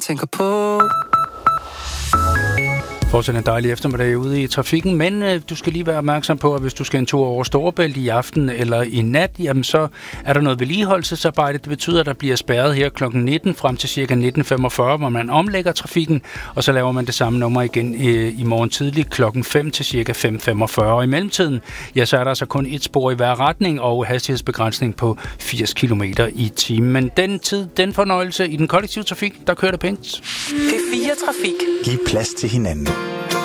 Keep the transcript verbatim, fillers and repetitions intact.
tænker på. Fortsat en dejlig eftermiddag ude i trafikken, men øh, du skal lige være opmærksom på, at hvis du skal en tur over Storebælt i aften eller i nat, jamen så er der noget vedligeholdelsesarbejde. Det betyder, at der bliver spærret her klokken nitten frem til cirka nitten femogfyrre, hvor man omlægger trafikken, og så laver man det samme nummer igen øh, i morgen tidlig klokken fem til cirka fem femogfyrre. Og i mellemtiden, ja, så er der altså kun et spor i hver retning og hastighedsbegrænsning på firs kilometer i timen. Men den tid, den fornøjelse i den kollektive trafik, der kører det pænt. P fire Trafik. Giv plads til hinanden.